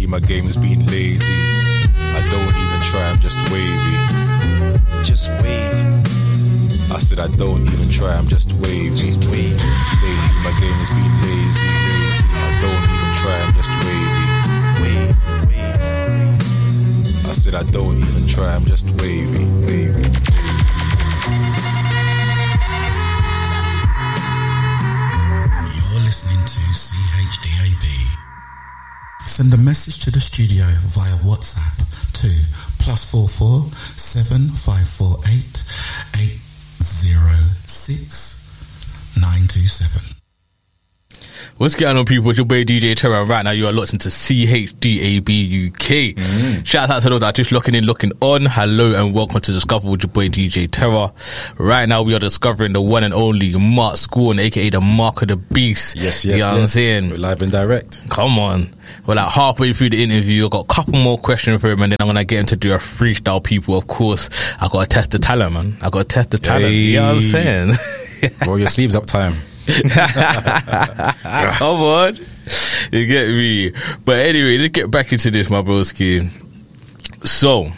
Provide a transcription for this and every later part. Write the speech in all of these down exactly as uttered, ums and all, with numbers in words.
Lately my game has been lazy. I don't even try, I'm just wavy. Just wavy. I said I don't even try, I'm just wavy. Just wavy. Lately my game has been lazy, lazy. I don't even try, I'm just wavy. Wavy, wavy. I said I don't even try, I'm just wavy. Wavy. You're listening to C H D A B. Send a message to the studio via WhatsApp to plus four four seven five four eight eight zero six nine two seven. What's going on, people? It's your boy D J Terror. Right now, you are locked into C H D A B U K. Mm. Shout out to those that are just locking in, looking on. Hello and welcome to Discover with your boy D J Terror. Right now, we are discovering the one and only Mark Scorn, aka the Mark of the Beast. Yes, yes, you know yes. what I'm saying? We're live and direct. Come on. We're like halfway through the interview. I've got a couple more questions for him, and then I'm going to get him to do a freestyle, people. Of course, I got to test the talent, man. I got to test the talent. Hey. You know what I'm saying? Roll your sleeves up time. Come on, you get me. But anyway, let's get back into this, my broski. So,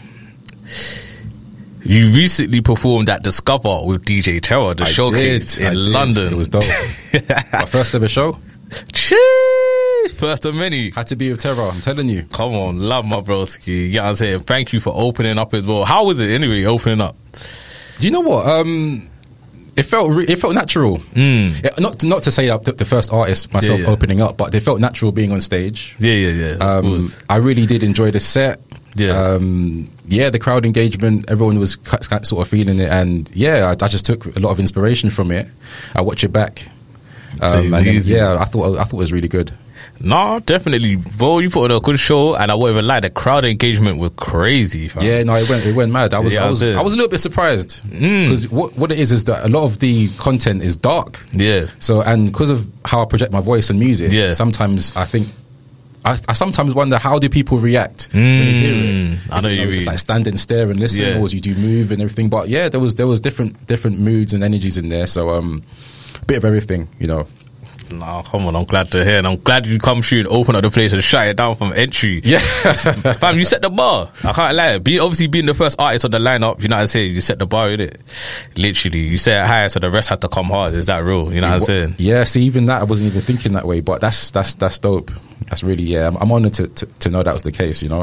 you recently performed at Discover with D J Terror, the I showcase did, in I did. London. It was dope. My first ever show. Cheers! First of many. Had to be with Terror, I'm telling you. Come on, love my broski. You know what I'm saying? Thank you for opening up as well. How was it anyway, opening up? Do you know what? Um, it felt re- it felt natural. Mm. It, not not to say I'm the first artist myself Yeah, yeah. opening up, but it felt natural being on stage. Yeah, yeah, yeah. of Um, course. I really did enjoy the set. Yeah. Um, yeah, the crowd engagement, everyone was cu- cu- sort of feeling it, and yeah, I, I just took a lot of inspiration from it. I watch it back. Um, Take it and then, easy. yeah, I thought I thought it was really good. No, definitely, bro. You put on a good show, and I won't even lie, the crowd engagement was crazy, fam. Yeah, no, it went it went mad. I was Yeah, I I was did. I was a little bit surprised Mm. because what what it is is that a lot of the content is dark. Yeah. So and because of how I project my voice and music, Yeah. sometimes I think. I, I sometimes wonder, how do people react when they hear Mm, it? I Is know it, you it's just mean. like stand and stare and listen, Yeah. or do you do move and everything? But yeah, there was there was different different moods and energies in there. So um, a bit of everything, you know. No, come on, I'm glad to hear, and I'm glad you come through and open up the place and shut it down from entry. Yeah, Fam, you set the bar. I can't lie. Be, obviously, being the first artist on the lineup, you know what I'm saying? You set the bar, innit? Literally, you set it high, so the rest had to come hard. Is that real? You know what I'm saying? Yeah, see, even that I wasn't even thinking that way, but that's that's that's dope. That's really yeah. I'm, I'm honoured to, to to know that was the case. You know.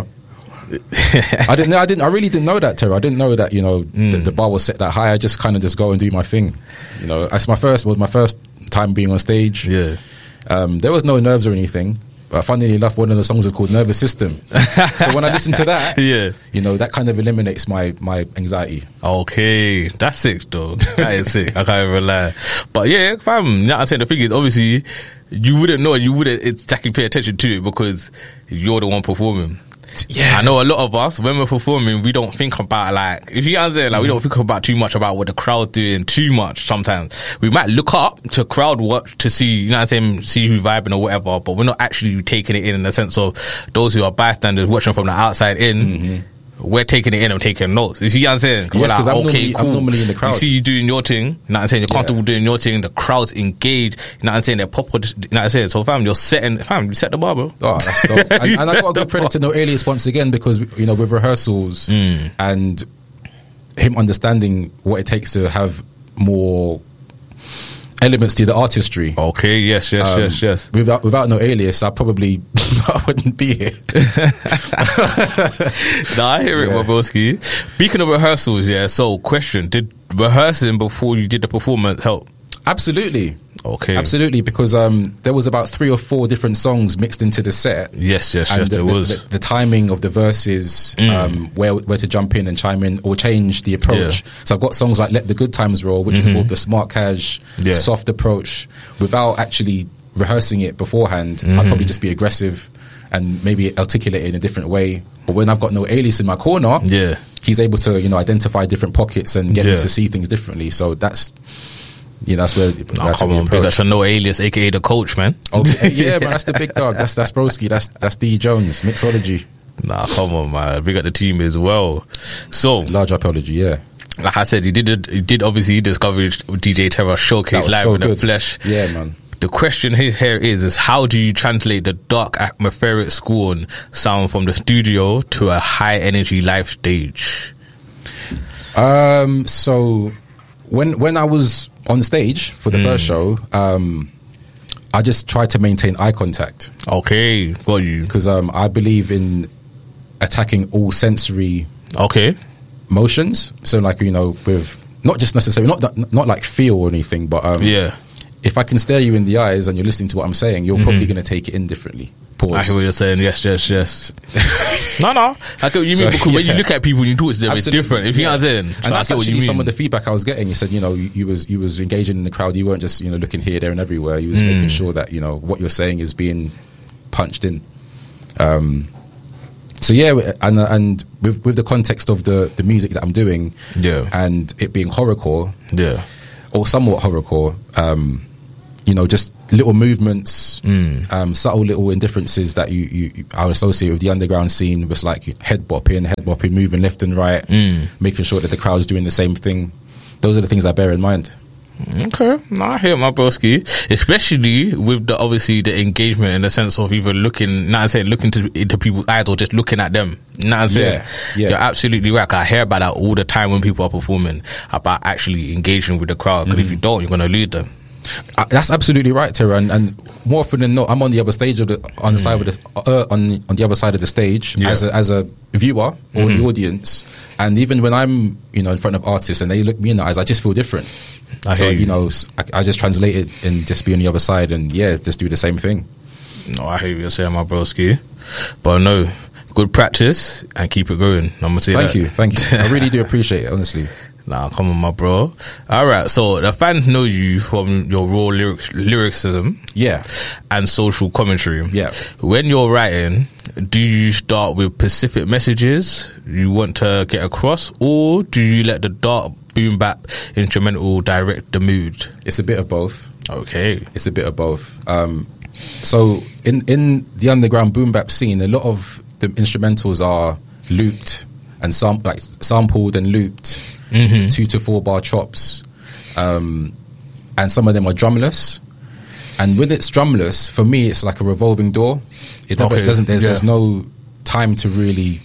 I didn't know. I didn't. I really didn't know that, Terror. I didn't know that. You know, Mm. the, the bar was set that high. I just kind of just go and do my thing. You know, that's my first was my first time being on stage. Yeah. Um, there was no nerves or anything. But funnily enough, one of the songs was called "Nervous System." So when I listen to that, Yeah. you know, that kind of eliminates my my anxiety. Okay, that's sick though. That is sick. I can't even lie. But yeah, fam, you know what I'm saying? The thing is, obviously, you wouldn't know, you wouldn't exactly pay attention to it because you're the one performing. Yeah, I know a lot of us, when we're performing, we don't think about, like, if you understand, like, we don't think about too much about what the crowd's doing too much sometimes. We might look up to crowd watch to see, you know what I'm saying, see who's vibing or whatever, but we're not actually taking it in in the sense of those who are bystanders watching from the outside in. Mm-hmm. We're taking it in and taking notes. You see what I'm saying? Yes, We're 'cause I'm normally- I'm normally in the crowd. You see you doing your thing, you know what I'm saying? You're comfortable Yeah. doing your thing, the crowd's engaged, you know what I'm saying? They're pop, you know what I'm saying? So fam, you're setting, fam, you set the bar, bro. Oh, that's dope. And, You and I set got to the give credit bar. to No Alias once again because, you know, with rehearsals Mm. and him understanding what it takes to have more elements to the artistry. Okay, yes, yes, Um, yes, yes. Without without No Alias, I probably I wouldn't be here. Nah, I hear it, Yeah. my broski. Speaking of rehearsals, yeah, so question, did rehearsing before you did the performance help? Absolutely. Okay. Absolutely, because um, there was about three or four different songs mixed into the set. Yes, yes, And yes, the, there the, was. the, the timing of the verses, Mm. um, where where to jump in and chime in or change the approach. Yeah. So I've got songs like "Let the Good Times Roll," which Mhm. is more of the smart cash, Yeah. soft approach, without actually rehearsing it beforehand. Mhm. I'd probably just be aggressive and maybe articulate it in a different way. But when I've got No Alias in my corner, Yeah. he's able to, you know, identify different pockets and get Yeah. me to see things differently. So that's, you know, that's where. Oh, come on, big up to No Alias, aka the coach, man. Oh, yeah, man, that's the big dog. That's that's Broski. That's that's D Jones mixology. Nah, come on, man. Big up the team as well. So, Large apology, yeah. like I said, he did, he did obviously discover D J Terror That showcase was live so in the good. flesh. Yeah, man. The question he- here is, is how do you translate the dark atmospheric scorn sound from the studio to a high energy live stage? Um, so when when I was on stage for the mm. first show, um, I just tried to maintain eye contact. Okay, got you. Because um, I believe in attacking all sensory okay motions. So like, you know, with not just necessarily not not like feel or anything, but um, yeah. if I can stare you in the eyes and you're listening to what I'm saying, you're mm-hmm. probably going to take it in differently. Pause. I hear what you're saying. Yes, yes, yes. no, no. I get what you mean, so, because yeah. when you look at people and you talk to them, Absolutely. It's different. If you yeah. know what I'm saying. And so that's actually some of the feedback I was getting. You said, you know, you, you was you was engaging in the crowd. You weren't just, you know, looking here, there, and everywhere. You was mm. making sure that, you know, what you're saying is being punched in. Um. So yeah, and and with with the context of the the music that I'm doing, yeah, and it being horrorcore, yeah, or somewhat horrorcore, um. you know, just little movements, mm. um, subtle little indifferences that you, you, you I would associate with the underground scene, was like head bopping, head bopping, moving left and right, mm. making sure that the crowd's doing the same thing. Those are the things I bear in mind. Okay, no, I hear my broski, especially with the obviously the engagement in the sense of either looking, not saying looking to, into people's eyes or just looking at them. Not I'm saying, yeah, yeah. You're absolutely right. I hear about that all the time when people are performing, about actually engaging with the crowd. Because mm. if you don't, you're gonna lose them. Uh, that's absolutely right, Tara, and, and more often than not, I'm on the other stage of the on the mm. side of the uh, on on the other side of the stage yeah. as a, as a viewer or mm-hmm. the audience, and even when I'm, you know, in front of artists and they look me in the eyes, I just feel different. I so hear you. you know, I, I just translate it and just be on the other side and yeah, just do the same thing. No, I hear what you're saying, my broski, but no, good practice and keep it going. I'm gonna say thank that. you, thank you. I really do appreciate it, honestly. Nah, come on, my bro. All right, so the fans know you from your raw lyrics, lyricism, yeah, and social commentary. Yeah. When you're writing, do you start with specific messages you want to get across, or do you let the dark boom bap instrumental direct the mood? It's a bit of both. Okay, it's a bit of both. Um, so in in the underground boom bap scene, a lot of the instrumentals are looped and sam- like sampled and looped. Mm-hmm. Two to four bar chops, um, and some of them are drumless. And when it's drumless, for me, it's like a revolving door. It okay. doesn't. There's, yeah. there's no time to really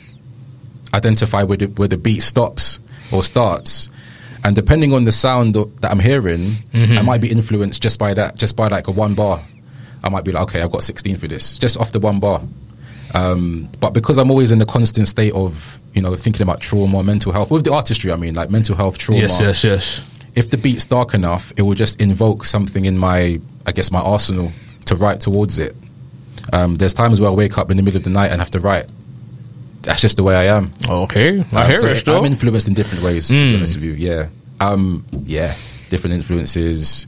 identify where the, where the beat stops or starts. And depending on the sound that I'm hearing, mm-hmm. I might be influenced just by that, just by like a one bar. I might be like, okay, I've got sixteen for this, just off the one bar. Um, but because I'm always in the constant state of, you know, thinking about trauma, mental health, with the artistry, I mean, like mental health, trauma. Yes, yes, yes. If the beat's dark enough, it will just invoke something in my, I guess, my arsenal to write towards it. Um, there's times where I wake up in the middle of the night and have to write. That's just the way I am. Okay, I um, hear so it. Still. I'm influenced in different ways, mm. to be honest with you. Yeah, um, yeah, different influences.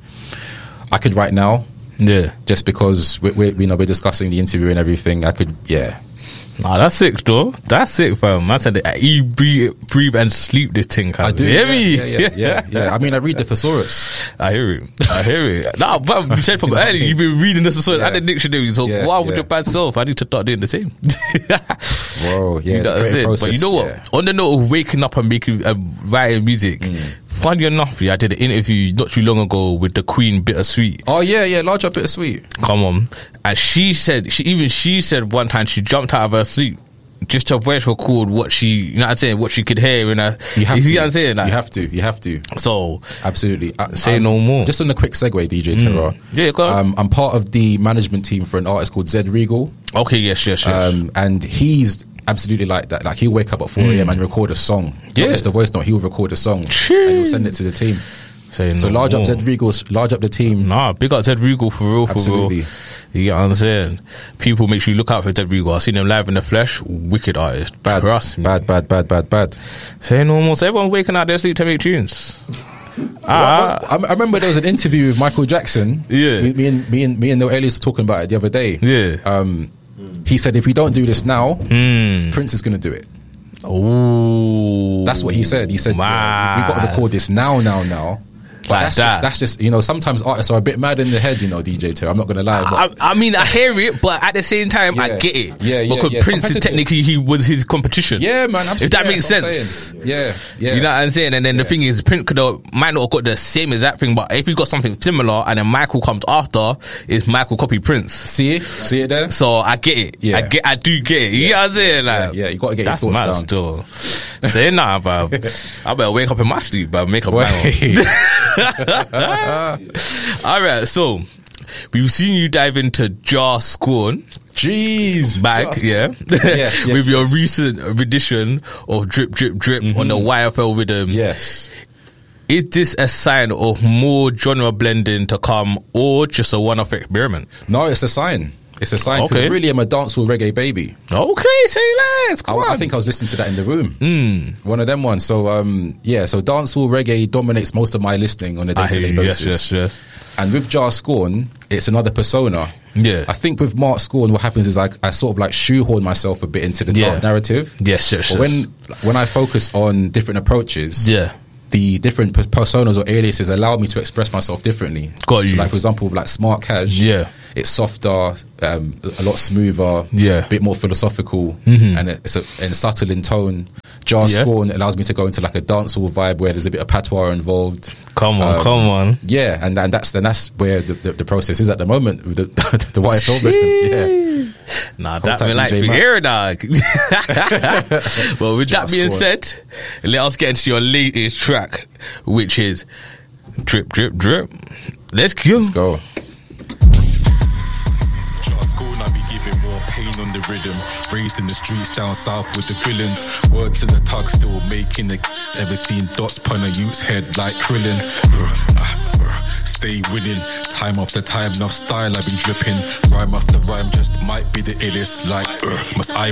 I could write now. Yeah, just because we, we, you know, we're discussing the interview and everything. I could, yeah. Nah, that's sick, though. That's sick, fam. I said, you breathe, breathe and sleep this thing. I do. You hear yeah, me? Yeah, yeah, yeah, yeah. I mean, I read the thesaurus. I hear it. I hear it. Nah, but you said from earlier, you've been reading the thesaurus yeah. and the dictionary. So yeah, why would yeah. your bad self? I need to start doing the same. Whoa, yeah. You know what I'm saying? But you know what? Yeah. On the note of waking up and making, uh, writing music, mm. funny enough, yeah, I did an interview not too long ago with the Queen Bittersweet. Oh yeah, yeah, Large Up Bittersweet. Come on, and she said, she even she said one time she jumped out of her sleep just to voice record what she, you know what I'm saying, what she could hear in her. You have you to. See what I'm saying? Like, you have to. You have to. So absolutely. I, say I'm, no more. Just on a quick segue, D J Terror. Mm. Yeah, go on. Um, I'm part of the management team for an artist called Zed Regal. Okay, yes, yes, yes. Um, and he's absolutely like that. Like he'll wake up at four a.m. mm. and record a song. Yeah. Not just a voice note. He'll record a song Jeez. and he'll send it to the team. Say so no large more. up Zed Regal, large up the team. Nah, big up Zed Regal for real, for Absolutely. real. You get what I'm saying? People make sure you look out for Zed Regal. I've seen him live in the flesh. Wicked artist. Bad, Trust me. bad, bad, bad, bad, bad. Say no more. So everyone's waking out their sleep to make tunes. Ah, well, I, I remember there was an interview with Michael Jackson. Yeah, me, me and me and me and Noel Ellis were talking about it the other day. Yeah, um, he said if we don't do this now, mm. Prince is going to do it. Oh, that's what he said. He said yeah, we got to record this now, now, now. But like that's that. Just, that's just, you know, sometimes artists are a bit mad in the head, you know, D J Terry. I'm not going to lie. But I, I mean, I hear it, but at the same time, I Yeah. get it. Yeah, yeah, Because yeah. Prince is Competitive. technically he was his competition. yeah, man. Absolutely. If that yeah, makes that's what I'm sense. saying. Yeah, yeah. You know what I'm saying? And then the thing is, Prince could have, might not have got the same exact thing, but if he got something similar and then Michael comes after, is Michael copy Prince. See it? See it there? So I get it. Yeah. I get. I do get it. You know what I'm saying? Like, Yeah, yeah, you got to get your that's thoughts mad down. still. Say nah, bro. I better wake up in my sleep, but make a Wait. All right, so we've seen you dive into Jar Scorn Jeez. back, Just- yeah, yes, with your yes. recent rendition of Drip Drip Drip on the Y F L rhythm. Yes. Is this a sign of more genre blending to come, or just a one-off experiment? No, it's a sign. It's a sign because Okay. really I'm a dancehall reggae baby. Okay, say less. I, Come on. I think I was listening to that in the room. Mm. One of them ones. So um, yeah, so dancehall reggae dominates most of my listening on a I hear day-to-day you. Yes, basis. yes, yes. And with Jar Scorn, it's another persona. Yeah. I think with Mark Scorn, what happens is I, I sort of like shoehorn myself a bit into the Yeah. dark narrative. Yes, yes, But yes. when when I focus on different approaches, Yeah. the different per- personas or aliases allow me to express myself differently. Got So you. like for example, like Smart Cash, Yeah. it's softer, um, a lot smoother, Yeah. a bit more philosophical, Mhm. and it's a, and subtle in tone. Jar Yeah. Scorn allows me to go into like a dancehall vibe where there's a bit of patois involved. Come on, Um, come on. Yeah, and, and that's and that's where the, the, the process is at the moment with the the Y F L version. Yeah. Nah, Hold that tight, me like D J to Mac. hear, dog. Well, with that Just being scored. said, let us get into your latest track, which is Drip, Drip, Drip. Let's go. Let's go. Jar Scorn, I be giving more pain on the rhythm. Raised in the streets down south with the villains. Word to the tug, still making the. Ever seen dots pun a youth's head like Krillin? Uh, uh, uh, stay winning. Time after time, enough style I've been dripping. Rhyme after rhyme just might be the illest. Like, uh, must I